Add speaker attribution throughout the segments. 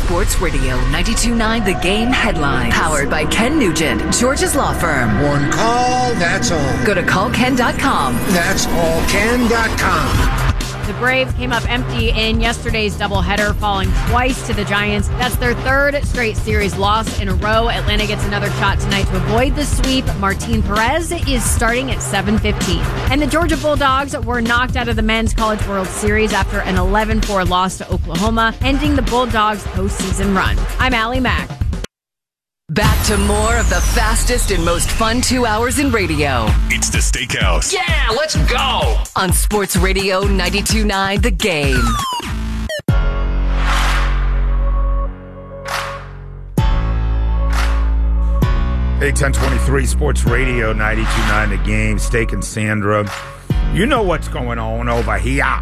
Speaker 1: Sports Radio 92.9 The Game headlines. Powered by Ken Nugent, George's Law Firm.
Speaker 2: One call, that's all.
Speaker 1: Go to callken.com.
Speaker 2: That's allken.com.
Speaker 3: The Braves came up empty in yesterday's doubleheader, falling twice to the Giants. That's their third straight series loss in a row. Atlanta gets another shot tonight to avoid the sweep. Martin Perez is starting at 7:15. And the Georgia Bulldogs were knocked out of the Men's College World Series after an 11-4 loss to Oklahoma, ending the Bulldogs' postseason run. I'm Allie Mack.
Speaker 1: Back to more of the fastest and most fun 2 hours in radio.
Speaker 4: It's the Steakhouse.
Speaker 5: Yeah, let's go!
Speaker 1: On Sports Radio 92.9 The Game.
Speaker 6: Hey, 1023 Sports Radio 92.9 The Game. Steak and Sandra. You know what's going on over here.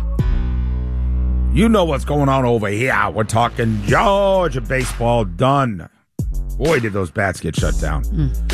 Speaker 6: You know what's going on over here. We're talking Georgia baseball done. Boy, did those bats get shut down.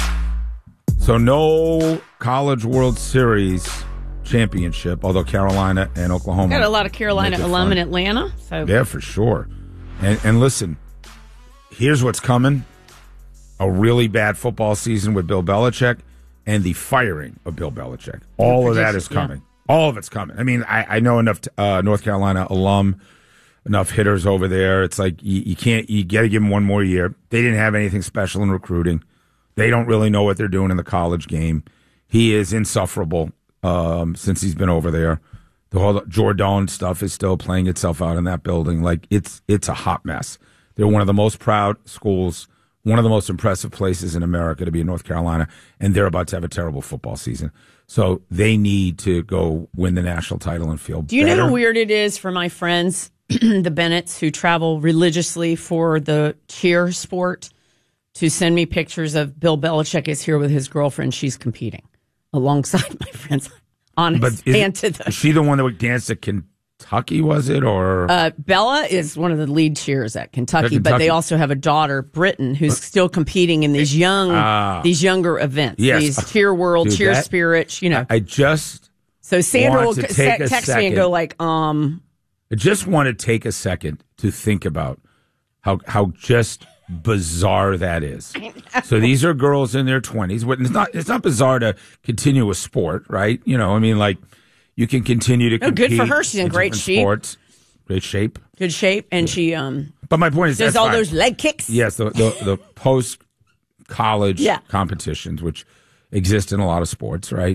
Speaker 6: So no College World Series championship, although Carolina and Oklahoma.
Speaker 3: Got a lot of Carolina alum in Atlanta. So.
Speaker 6: Yeah, for sure. And listen, here's what's coming. A really bad football season with Bill Belichick and the firing of Bill Belichick. All of that is coming. Yeah. All of it's coming. I mean, I know enough North Carolina alum, enough hitters over there. It's like you got to give them one more year. They didn't have anything special in recruiting. They don't really know what they're doing in the college game. He is insufferable since he's been over there. The whole Jordan stuff is still playing itself out in that building. Like it's a hot mess. They're one of the most proud schools, one of the most impressive places in America to be in North Carolina, and they're about to have a terrible football season. So they need to go win the national title and feel better.
Speaker 3: Do you know how weird it is for my friends, the Bennetts, who travel religiously for the cheer sport, to send me pictures of Bill Belichick is here with his girlfriend. She's competing alongside my friends. Honest.
Speaker 6: Is she the one that would dance at Kentucky, was it? Or
Speaker 3: Bella is one of the lead cheers at Kentucky, but they also have a daughter, Britton, who's still competing in these younger events.
Speaker 6: Yes.
Speaker 3: These cheer world, cheer spirits, you know.
Speaker 6: I just
Speaker 3: So Sandra will text me and go like, I
Speaker 6: just want to take a second to think about how just bizarre that is. So these are girls in their 20s. It's not bizarre to continue a sport, right? You know, I mean, like you can continue to compete.
Speaker 3: Good for her. She's in great shape.
Speaker 6: Sports. Great shape.
Speaker 3: Good shape, and she
Speaker 6: But my point is,
Speaker 3: does all those leg kicks.
Speaker 6: Yes, the post college competitions, which exist in a lot of sports, right?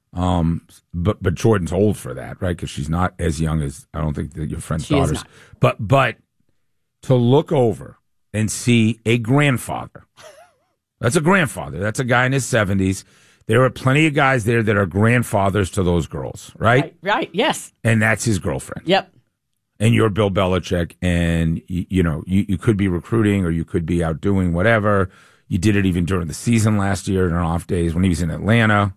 Speaker 6: But Jordan's old for that, right? Because she's not as young as I don't think that your friend's daughters. But to look over and see a grandfather, that's a grandfather. That's a guy in his 70s. There are plenty of guys there that are grandfathers to those girls, right?
Speaker 3: Right. Yes.
Speaker 6: And that's his girlfriend.
Speaker 3: Yep.
Speaker 6: And you're Bill Belichick, and you could be recruiting or you could be out doing whatever. You did it even during the season last year on off days when he was in Atlanta.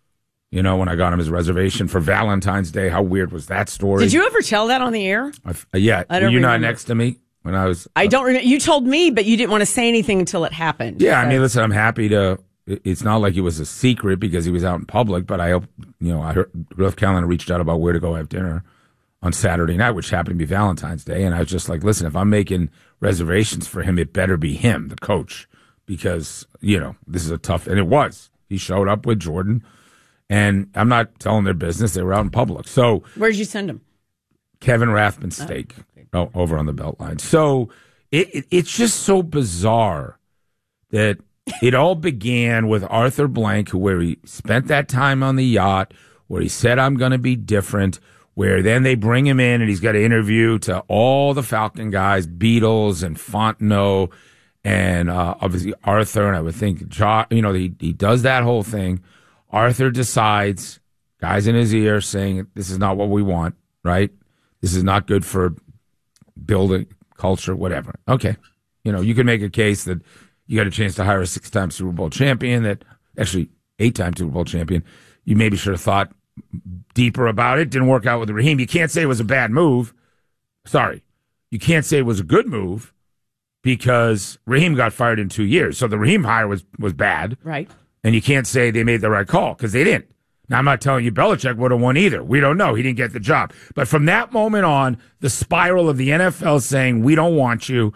Speaker 6: You know, when I got him his reservation for Valentine's Day, how weird was that story?
Speaker 3: Did you ever tell that on the air?
Speaker 6: Yeah. Were you not next to me when I was?
Speaker 3: I don't remember. You told me, but you didn't want to say anything until it happened.
Speaker 6: Yeah, I mean, listen, I'm happy to. It's not like it was a secret because he was out in public, but I hope, I heard North Carolina reached out about where to go have dinner on Saturday night, which happened to be Valentine's Day. And I was just like, listen, if I'm making reservations for him, it better be him, the coach, because, this is a tough, and it was. He showed up with Jordan, and I'm not telling their business. They were out in public. So
Speaker 3: where'd you send him?
Speaker 6: Kevin Rathman's Steak over on the Beltline. So it's just so bizarre that it all began with Arthur Blank, where he spent that time on the yacht, where he said, I'm going to be different, where then they bring him in and he's got to interview to all the Falcon guys, Beatles and Fontenot and obviously Arthur, and I would think, he does that whole thing. Arthur decides, guys in his ear saying, this is not what we want, right? This is not good for building culture, whatever. Okay. You could make a case that you got a chance to hire a 6-time Super Bowl champion, that actually 8-time Super Bowl champion. You maybe should have thought deeper about it. Didn't work out with Raheem. You can't say it was a bad move. Sorry. You can't say it was a good move because Raheem got fired in 2 years. So the Raheem hire was bad.
Speaker 3: Right.
Speaker 6: And you can't say they made the right call because they didn't. Now, I'm not telling you Belichick would have won either. We don't know. He didn't get the job. But from that moment on, the spiral of the NFL saying, we don't want you,